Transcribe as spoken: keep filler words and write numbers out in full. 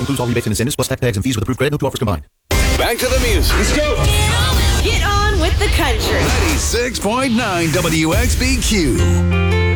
includes all rebates and incentives, plus tax tags and fees with approved credit. No two offers combined. Back to the music. Let's go. Get on with the country. ninety-six point nine W X B Q.